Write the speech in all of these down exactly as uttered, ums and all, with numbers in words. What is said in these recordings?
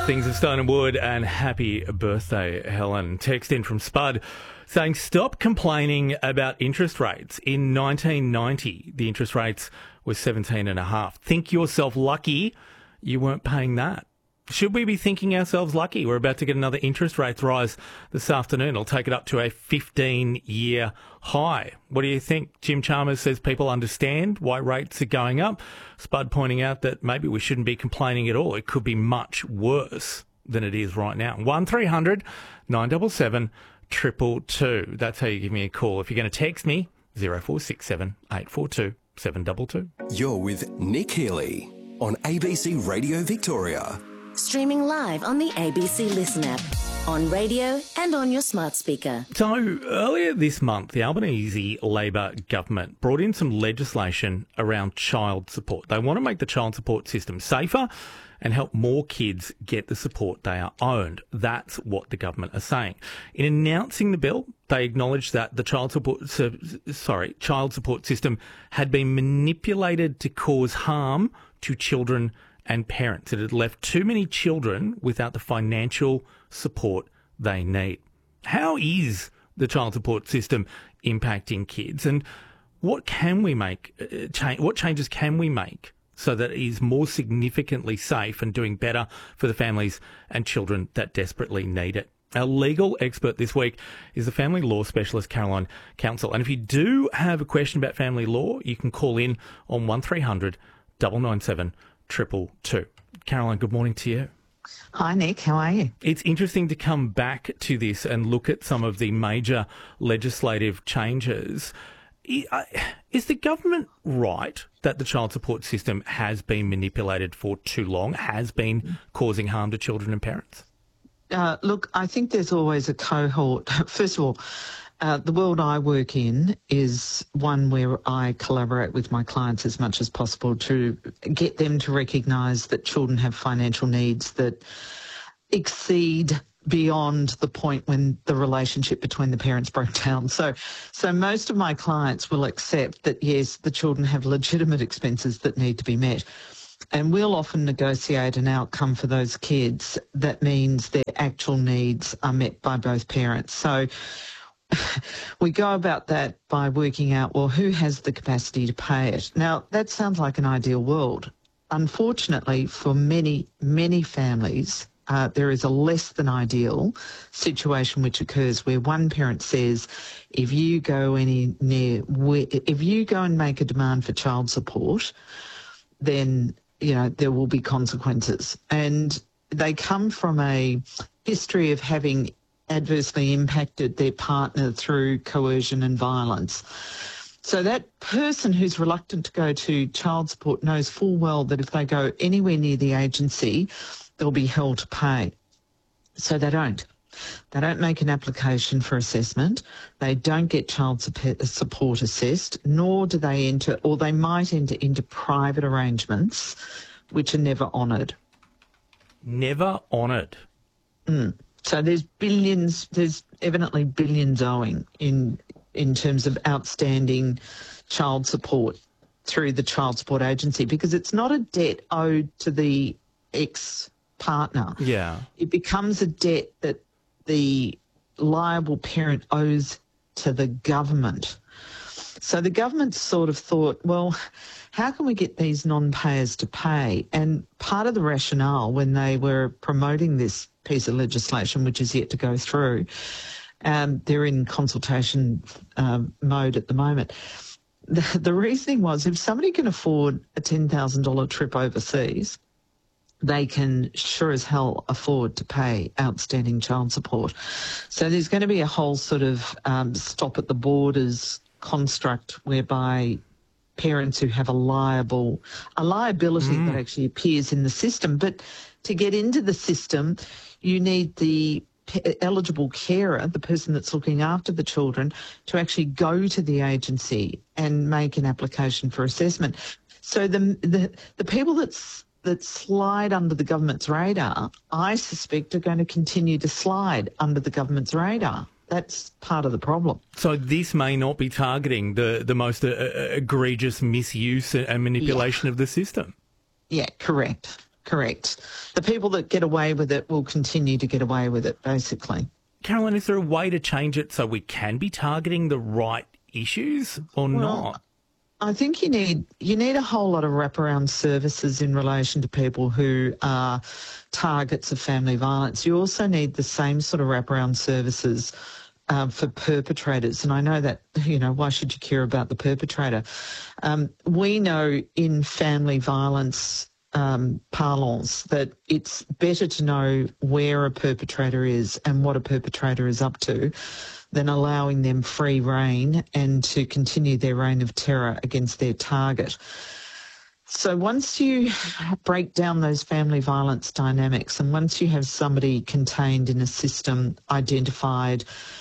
Things of Stone and Wood, and happy birthday, Helen. Text in from Spud saying, stop complaining about interest rates. In nineteen ninety, the interest rates were seventeen and a half. Think yourself lucky you weren't paying that. Should we be thinking ourselves lucky? We're about to get another interest rates rise this afternoon. It'll take it up to a fifteen-year high. What do you think? Jim Chalmers says people understand why rates are going up. Spud pointing out that maybe we shouldn't be complaining at all. It could be much worse than it is right now. one three hundred nine seven seven two two two. That's how you give me a call. If you're going to text me, zero four six seven eight four two seven two two. You're with Nick Healy on A B C Radio Victoria. Streaming live on the A B C Listen app, on radio and on your smart speaker. So earlier this month, the Albanese Labor government brought in some legislation around child support. They want to make the child support system safer and help more kids get the support they are owed. That's what the government are saying. In announcing the bill, they acknowledged that the child support, sorry, child support system had been manipulated to cause harm to children and parents. It had left too many children without the financial support they need. How is the child support system impacting kids, and what can we make? Uh, cha- what changes can we make so that it is more significantly safe and doing better for the families and children that desperately need it? Our legal expert this week is the family law specialist, Caroline Council. And if you do have a question about family law, you can call in on one three hundred nine nine seven Triple two. Caroline, good morning to you. Hi, Nick. How are you? It's interesting to come back to this and look at some of the major legislative changes. Is the government right that the child support system has been manipulated for too long, has been causing harm to children and parents? Uh, look, I think there's always a cohort. First of all, Uh, the world I work in is one where I collaborate with my clients as much as possible to get them to recognise that children have financial needs that exceed beyond the point when the relationship between the parents broke down. So, so most of my clients will accept that, yes, the children have legitimate expenses that need to be met. And we'll often negotiate an outcome for those kids that means their actual needs are met by both parents. So we go about that by working out, well, who has the capacity to pay it? Now, that sounds like an ideal world. Unfortunately, for many, many families, uh, there is a less than ideal situation which occurs where one parent says, if you go any near, if you go and make a demand for child support, then, you know, there will be consequences. And they come from a history of having adversely impacted their partner through coercion and violence. So that person who's reluctant to go to child support knows full well that if they go anywhere near the agency, they'll be held to pay. So they don't. They don't make an application for assessment. They don't get child support assessed, nor do they enter, or they might enter into private arrangements which are never honoured. Never honoured? Mm. So there's billions, there's evidently billions owing in in terms of outstanding child support through the child support agency, because it's not a debt owed to the ex-partner. Yeah. It becomes a debt that the liable parent owes to the government. So the government sort of thought, well, how can we get these non-payers to pay? And part of the rationale when they were promoting this piece of legislation, which is yet to go through, um, they're in consultation um, mode at the moment. The, the reasoning was if somebody can afford a ten thousand dollars trip overseas, they can sure as hell afford to pay outstanding child support. So there's going to be a whole sort of um, stop at the borders construct whereby parents who have a liable, a liability mm. that actually appears in the system. But to get into the system, you need the eligible carer, the person that's looking after the children, to actually go to the agency and make an application for assessment. So the the, the people that's, that slide under the government's radar, I suspect are going to continue to slide under the government's radar. That's part of the problem. So this may not be targeting the, the most uh, egregious misuse and manipulation yeah. of the system. Yeah, correct. Correct. the people that get away with it will continue to get away with it, basically. Carolyn, is there a way to change it so we can be targeting the right issues or Well, not? I think you need you need a whole lot of wraparound services in relation to people who are targets of family violence. You also need the same sort of wraparound services um, for perpetrators. And I know that, you know, why should you care about the perpetrator? Um, we know in family violence um, parlance that it's better to know where a perpetrator is and what a perpetrator is up to than allowing them free rein and to continue their reign of terror against their target. So once you break down those family violence dynamics and once you have somebody contained in a system, identified,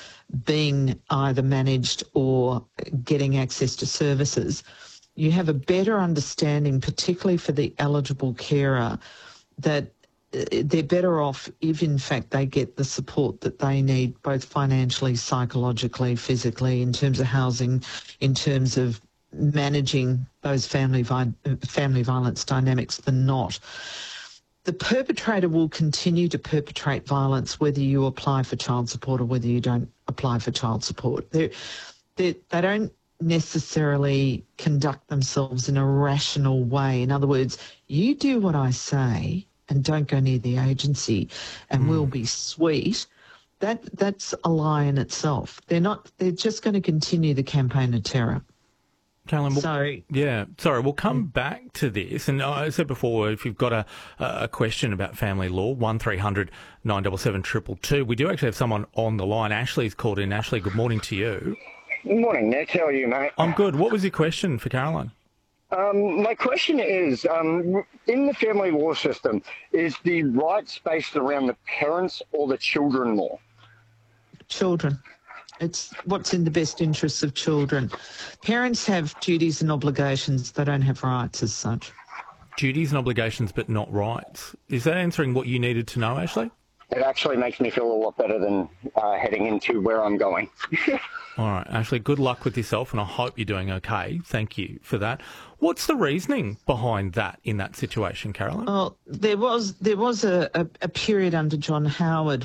being either managed or getting access to services, you have a better understanding, particularly for the eligible carer, that they're better off if, in fact, they get the support that they need, both financially, psychologically, physically, in terms of housing, in terms of managing those family vi- family violence dynamics than not. The perpetrator will continue to perpetrate violence whether you apply for child support or whether you don't apply for child support. They're, they're, they don't necessarily conduct themselves in a rational way. In other words, you do what I say and don't go near the agency and mm. we'll be sweet. That that's a lie in itself. They're not. They're just going to continue the campaign of terror. Carolyn, we'll, so, yeah, sorry, we'll come back to this. And I said before, if you've got a, a question about family law, one three hundred nine seven seven two two two. We do actually have someone on the line. Ashley's called in. Ashley, good morning to you. Good morning, Nick. How are you, mate? I'm good. What was your question for Caroline? Um, my question is, um, in the family law system, is the rights based around the parents or the children more? Children. It's what's in the best interests of children. Parents have duties and obligations. They don't have rights as such. Duties and obligations, but not rights. Is that answering what you needed to know, Ashley? It actually makes me feel a lot better than uh, heading into where I'm going. All right, Ashley, good luck with yourself, and I hope you're doing okay. Thank you for that. What's the reasoning behind that in that situation, Caroline? Well, there was there was a, a, a period under John Howard